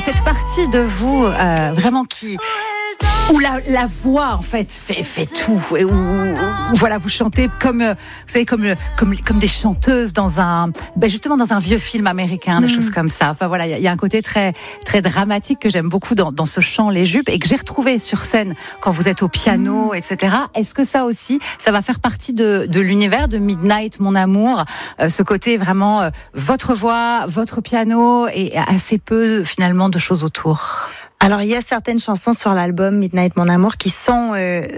cette partie de vous, vraiment où la voix en fait fait tout, et où voilà, vous chantez comme vous savez, comme des chanteuses dans justement dans un vieux film américain, des choses comme ça. Enfin voilà, il y a un côté très très dramatique que j'aime beaucoup dans ce chant Les Jupes, et que j'ai retrouvé sur scène quand vous êtes au piano, etc. Est-ce que ça aussi, ça va faire partie de l'univers de Midnight Mon Amour, ce côté vraiment votre voix, votre piano et assez peu finalement de choses autour? Alors, il y a certaines chansons sur l'album Midnight Mon Amour qui sont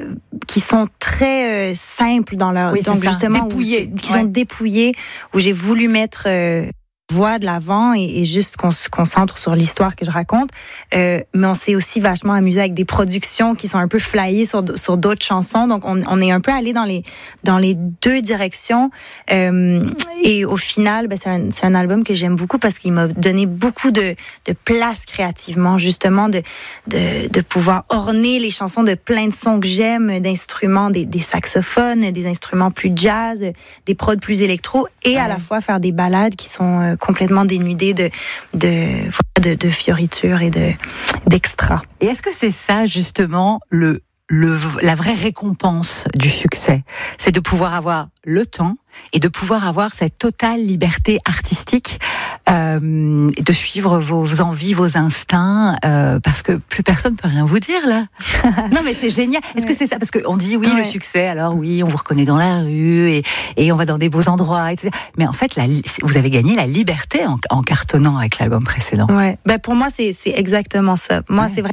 très simples dans leur, donc justement dépouillées, qui sont dépouillées, où j'ai voulu mettre voix de l'avant et juste qu'on se concentre sur l'histoire que je raconte. Mais on s'est aussi vachement amusé avec des productions qui sont un peu flyées sur d'autres chansons. Donc, on est un peu allé dans les deux directions. Et au final, c'est un album que j'aime beaucoup parce qu'il m'a donné beaucoup de place créativement, justement, de pouvoir orner les chansons de plein de sons que j'aime, d'instruments, des saxophones, des instruments plus jazz, des prods plus électro, et à la fois faire des ballades qui sont complètement dénudées de fioritures et d'extra. Et est-ce que c'est ça, justement, la vraie récompense du succès? C'est de pouvoir avoir le temps et de pouvoir avoir cette totale liberté artistique, de suivre vos envies, vos instincts, parce que plus personne peut rien vous dire là. Non mais c'est génial. Est-ce que c'est ça? Parce qu'on dit oui, le succès, alors oui, on vous reconnaît dans la rue et on va dans des beaux endroits, etc. Mais en fait, vous avez gagné la liberté en cartonnant avec l'album précédent. Ouais. Pour moi, c'est exactement ça. Moi, c'est vrai.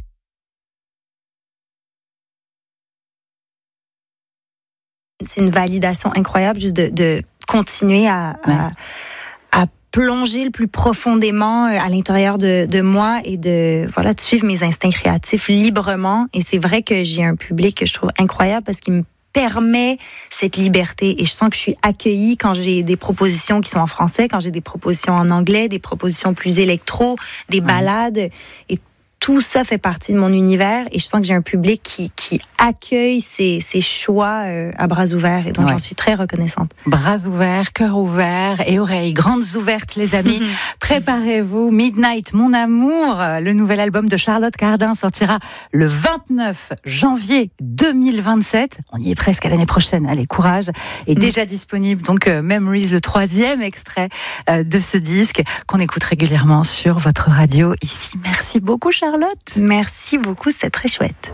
C'est une validation incroyable juste de continuer à plonger le plus profondément à l'intérieur de moi et de suivre mes instincts créatifs librement. Et c'est vrai que j'ai un public que je trouve incroyable parce qu'il me permet cette liberté, et je sens que je suis accueillie quand j'ai des propositions qui sont en français, quand j'ai des propositions en anglais, des propositions plus électro, des ballades, et tout ça fait partie de mon univers, et je sens que j'ai un public qui accueille ces choix à bras ouverts, et donc j'en suis très reconnaissante. Bras ouverts, cœur ouvert et oreilles grandes ouvertes, les amis. Préparez-vous, Midnight Mon Amour, le nouvel album de Charlotte Cardin sortira le 29 janvier 2027. On y est presque à l'année prochaine, allez, courage. Est déjà disponible, donc Memories, le 3e extrait de ce disque qu'on écoute régulièrement sur votre radio ici. Merci beaucoup, Charlotte. Merci beaucoup, c'était très chouette.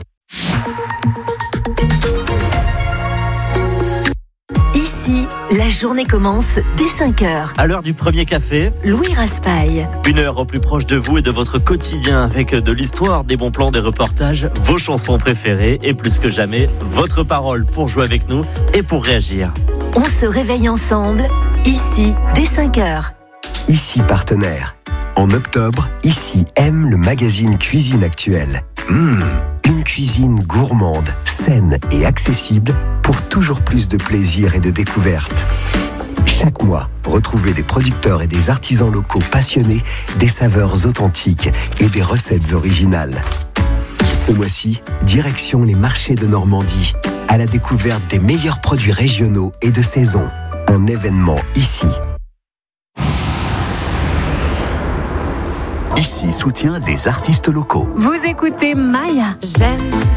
Ici, la journée commence dès 5h. À l'heure du premier café, Louis Raspail. 1 heure au plus proche de vous et de votre quotidien, avec de l'histoire, des bons plans, des reportages, vos chansons préférées et plus que jamais, votre parole pour jouer avec nous et pour réagir. On se réveille ensemble, ici, dès 5h. Ici partenaire. En octobre, Ici aime le magazine Cuisine Actuelle. Une cuisine gourmande, saine et accessible pour toujours plus de plaisir et de découverte. Chaque mois, retrouvez des producteurs et des artisans locaux passionnés, des saveurs authentiques et des recettes originales. Ce mois-ci, direction les marchés de Normandie, à la découverte des meilleurs produits régionaux et de saison. Un événement ici. Ici soutient les artistes locaux. Vous écoutez Maya. J'aime